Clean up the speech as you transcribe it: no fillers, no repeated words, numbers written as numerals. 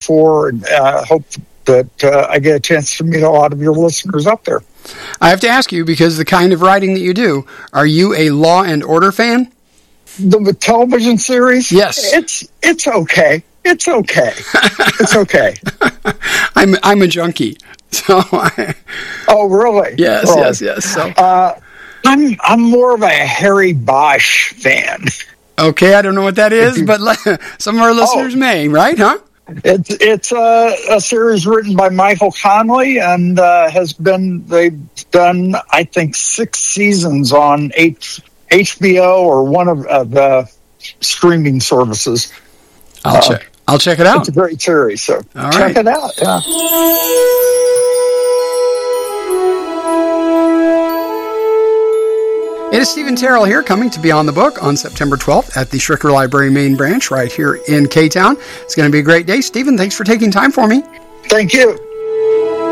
for, and hope that I get a chance to meet a lot of your listeners up there. I have to ask you, because the kind of writing that you do, are you a Law and Order fan? The television series? Yes. It's okay. It's okay. It's okay. I'm a junkie. So oh, really? Yes, oh. yes. So I'm more of a Harry Bosch fan. Okay, I don't know what that is, but some of our listeners may, right? Huh? It's a series written by Michael Connelly, and they've done, I think, 6 seasons on HBO or one of the streaming services. I'll check it out. It's a great series, so check it out. Yeah. It is Stephen Terrell here, coming to Beyond the Book on September 12th at the Schricker Library main branch right here in K-Town. It's going to be a great day. Stephen, thanks for taking time for me. Thank you.